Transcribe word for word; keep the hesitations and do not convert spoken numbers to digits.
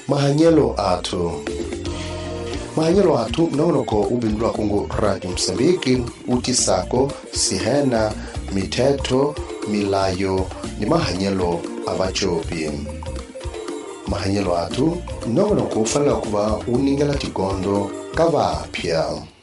mahanyelo athu mahanyelo athu nonoko ubindulwa kungu Radio Msambiki utisako sihena mithetho milayo ni mahanyelo avachopi. Mahanyelo athu nonoko ufanela kuva uningela tikondo kavapya.